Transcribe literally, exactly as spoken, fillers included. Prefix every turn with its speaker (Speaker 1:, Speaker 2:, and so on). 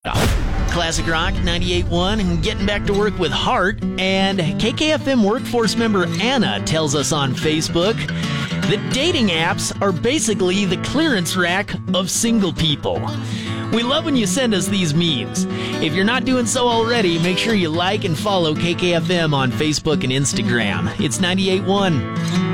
Speaker 1: Classic Rock ninety-eight point one and getting back to work with heart. And K K F M workforce member Anna tells us on Facebook that dating apps are basically the clearance rack of single people. We love when you send us these memes. If you're not doing so already, make sure you like and follow K K F M on Facebook and Instagram. It's ninety-eight point one.